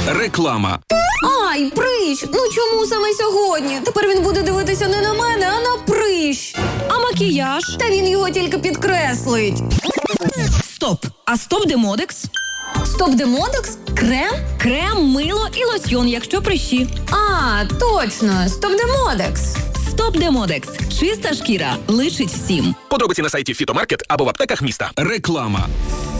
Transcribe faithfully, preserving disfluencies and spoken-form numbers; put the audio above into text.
Реклама. Ай, прищ! Ну чому саме сьогодні? Тепер він буде дивитися не на мене, а на прищ. А макіяж? Та він його тільки підкреслить. Стоп! А стоп-демодекс? Стоп-демодекс? Крем? Крем, мило і лосьйон, якщо прищі. А, точно, стоп-демодекс. Стоп-демодекс. Чиста шкіра личить всім. Подробиці на сайті Фітомаркет або в аптеках міста. Реклама.